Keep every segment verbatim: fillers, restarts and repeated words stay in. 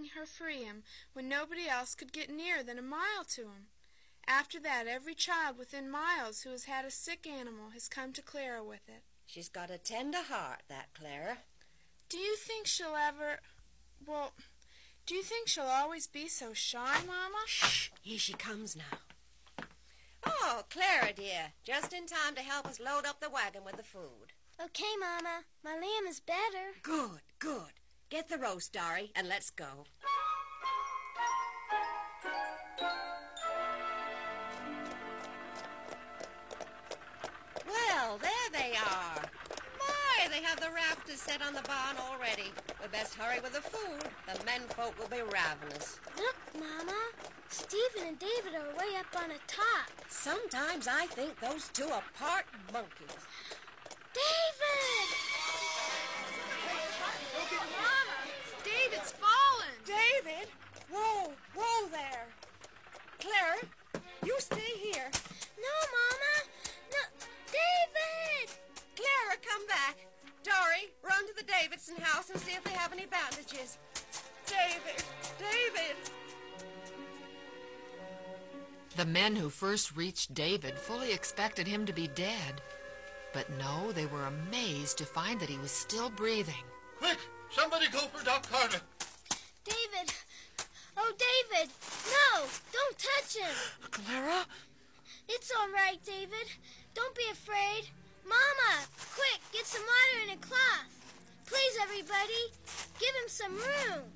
her free him when nobody else could get nearer than a mile to him. After that, every child within miles who has had a sick animal has come to Clara with it. She's got a tender heart, that Clara. Do you think she'll ever... Well, do you think she'll always be so shy, Mama? Shh! Here she comes now. Oh, Clara, dear. Just in time to help us load up the wagon with the food. Okay, Mama. My lamb is better. Good, good. Get the roast, Dory, and let's go. Well, there they are. My, they have the rafters set on the barn already. We best hurry with the food. The menfolk will be ravenous. Look, Mama. Stephen and David are way up on the top. Sometimes I think those two are part monkeys. David! Mama, David's fallen. David? Whoa, whoa there. Clara, you stay here. No, Mama. No, David! Clara, come back. Dory, run to the Davidson house and see if they have any bandages. David, David. The men who first reached David fully expected him to be dead. But no, they were amazed to find that he was still breathing. Quick! Somebody go for Doc Carter. David! Oh, David! No! Don't touch him! Clara? It's all right, David. Don't be afraid. Mama! Quick, get some water and a cloth. Please, everybody, give him some room.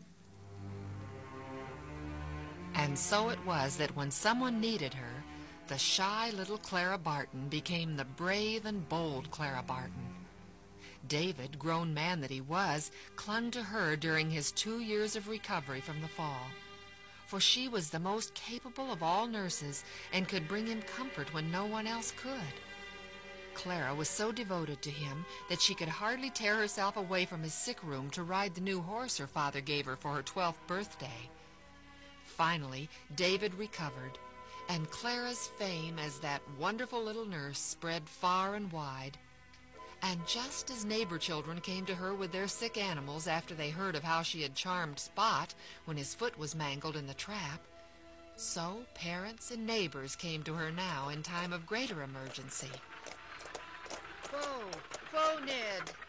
And so it was that when someone needed her, the shy little Clara Barton became the brave and bold Clara Barton. David, grown man that he was, clung to her during his two years of recovery from the fall. For she was the most capable of all nurses and could bring him comfort when no one else could. Clara was so devoted to him that she could hardly tear herself away from his sick room to ride the new horse her father gave her for her twelfth birthday. Finally, David recovered, and Clara's fame as that wonderful little nurse spread far and wide. And just as neighbor children came to her with their sick animals after they heard of how she had charmed Spot when his foot was mangled in the trap, so parents and neighbors came to her now in time of greater emergency. Whoa, whoa, Ned.